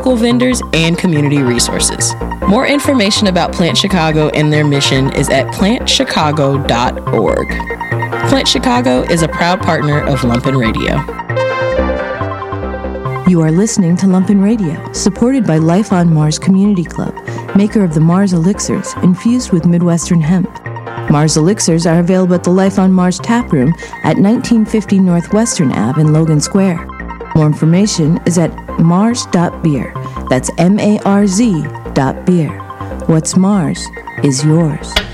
local vendors, and community resources. More information about Plant Chicago and their mission is at plantchicago.org. Plant Chicago is a proud partner of Lumpen Radio. You are listening to Lumpen Radio, supported by Life on Mars Community Club, maker of the Mars Elixirs, infused with Midwestern hemp. Mars Elixirs are available at the Life on Mars tap room at 1950 Northwestern Ave in Logan Square. More information is at mars.beer. That's MARZ.beer. What's Mars is yours.